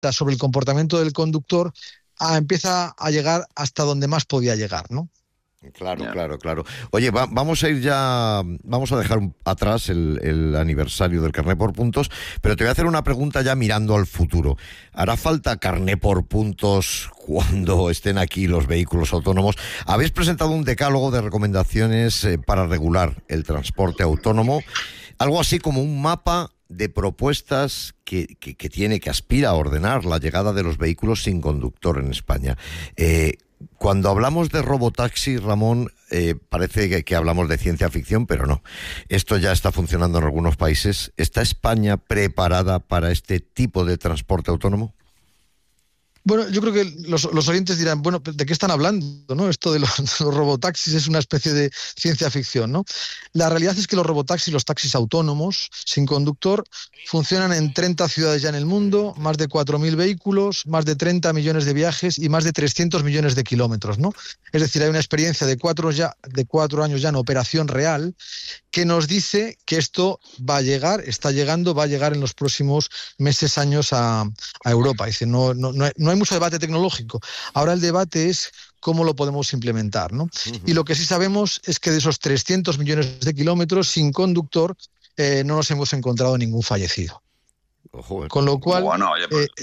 sobre el comportamiento del conductor, empieza a llegar hasta donde más podía llegar, ¿no? Claro, claro, claro. Oye, vamos a ir ya, vamos a dejar atrás el aniversario del carné por puntos, pero te voy a hacer una pregunta ya mirando al futuro. ¿Hará falta carné por puntos cuando estén aquí los vehículos autónomos? Habéis presentado un decálogo de recomendaciones para regular el transporte autónomo, algo así como un mapa de propuestas que aspira a ordenar la llegada de los vehículos sin conductor en España. Cuando hablamos de robotaxi, Ramón, parece que hablamos de ciencia ficción, pero no. Esto ya está funcionando en algunos países. ¿Está España preparada para este tipo de transporte autónomo? Bueno, yo creo que los oyentes dirán, bueno, ¿de qué están hablando, no? Esto de los robotaxis es una especie de ciencia ficción, ¿no? La realidad es que los robotaxis, los taxis autónomos, sin conductor, funcionan en 30 ciudades ya en el mundo, más de 4.000 vehículos, más de 30 millones de viajes y más de 300 millones de kilómetros, ¿no? Es decir, hay una experiencia de 4 años ya en operación real que nos dice que esto va a llegar, está llegando, va a llegar en los próximos meses, años a Europa. Dice, no hay mucho debate tecnológico. Ahora el debate es cómo lo podemos implementar, ¿no? Uh-huh. Y lo que sí sabemos es que de esos 300 millones de kilómetros sin conductor no nos hemos encontrado ningún fallecido. Ojo, con lo cual, bueno,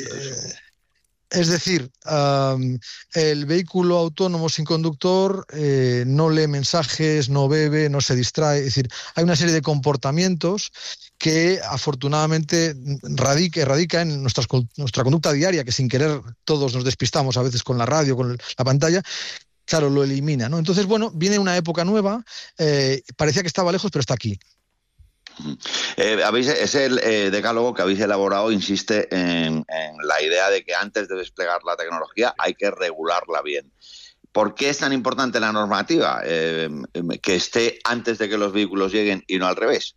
es decir, el vehículo autónomo sin conductor no lee mensajes, no bebe, no se distrae. Es decir, hay una serie de comportamientos que afortunadamente radica en nuestra conducta diaria, que sin querer todos nos despistamos a veces con la radio, con la pantalla. Claro, lo elimina, ¿no? Entonces, bueno, viene una época nueva, parecía que estaba lejos, pero está aquí. Ese decálogo que habéis elaborado insiste en la idea de que antes de desplegar la tecnología hay que regularla bien. ¿Por qué es tan importante la normativa que esté antes de que los vehículos lleguen y no al revés?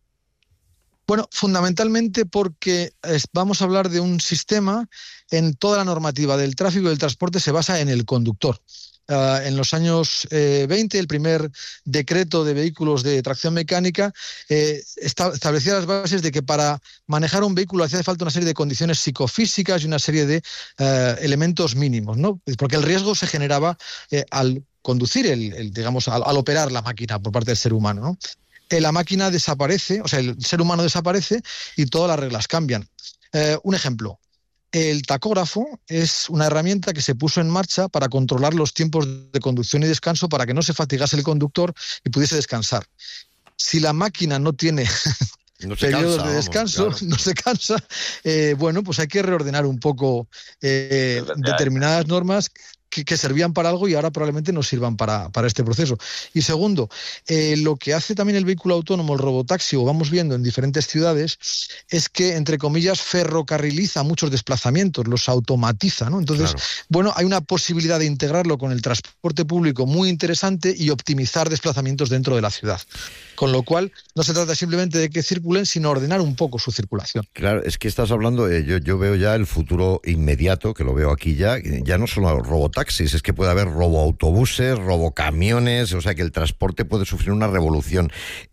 Bueno, fundamentalmente porque vamos a hablar de un sistema. En toda la normativa del tráfico y del transporte se basa en el conductor. En los años 20, el primer decreto de vehículos de tracción mecánica establecía las bases de que para manejar un vehículo hacía falta una serie de condiciones psicofísicas y una serie de elementos mínimos, ¿no? Porque el riesgo se generaba al conducir, al operar la máquina por parte del ser humano, ¿no? La máquina desaparece, o sea, el ser humano desaparece y todas las reglas cambian. Un ejemplo. El tacógrafo es una herramienta que se puso en marcha para controlar los tiempos de conducción y descanso para que no se fatigase el conductor y pudiese descansar. Si la máquina no tiene periodos de descanso, claro, no se cansa, bueno, pues hay que reordenar un poco determinadas normas que servían para algo y ahora probablemente no sirvan para este proceso. Y segundo, lo que hace también el vehículo autónomo, el robotaxi, o vamos viendo en diferentes ciudades, es que, entre comillas, ferrocarriliza muchos desplazamientos, los automatiza, ¿no? Entonces, claro, bueno, hay una posibilidad de integrarlo con el transporte público muy interesante y optimizar desplazamientos dentro de la ciudad. Con lo cual, no se trata simplemente de que circulen, sino ordenar un poco su circulación. Claro, es que estás hablando, yo veo ya el futuro inmediato, que lo veo aquí ya no solo robotaxis, es que puede haber roboautobuses, robocamiones, o sea que el transporte puede sufrir una revolución.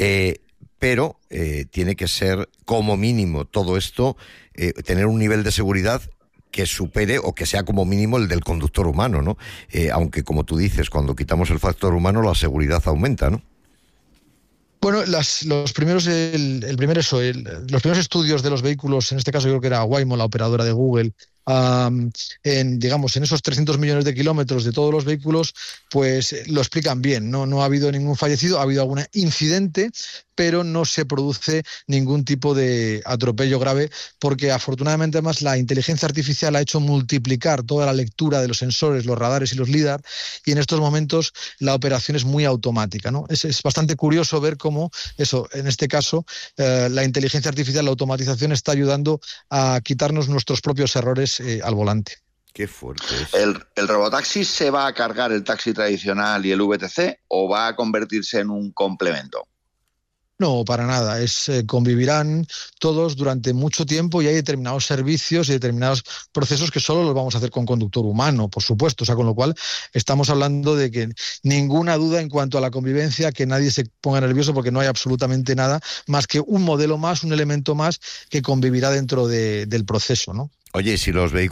Pero tiene que ser, como mínimo, todo esto, tener un nivel de seguridad que supere o que sea como mínimo el del conductor humano, ¿no? Aunque, como tú dices, cuando quitamos el factor humano, la seguridad aumenta, ¿no? Bueno, los primeros estudios de los vehículos, en este caso yo creo que era Waymo, la operadora de Google, en esos 300 millones de kilómetros de todos los vehículos, pues lo explican bien. No ha habido ningún fallecido, ha habido algún incidente, pero no se produce ningún tipo de atropello grave, porque afortunadamente además la inteligencia artificial ha hecho multiplicar toda la lectura de los sensores, los radares y los LIDAR, y en estos momentos la operación es muy automática, ¿no? Es bastante curioso ver cómo en este caso, la inteligencia artificial, la automatización está ayudando a quitarnos nuestros propios errores al volante. Qué fuerte es. ¿El robotaxi se va a cargar el taxi tradicional y el VTC o va a convertirse en un complemento? No, para nada. Convivirán todos durante mucho tiempo y hay determinados servicios y determinados procesos que solo los vamos a hacer con conductor humano, por supuesto. O sea, con lo cual estamos hablando de que ninguna duda en cuanto a la convivencia, que nadie se ponga nervioso porque no hay absolutamente nada más que un modelo más, un elemento más que convivirá dentro del proceso, ¿no? Oye, si los vehículos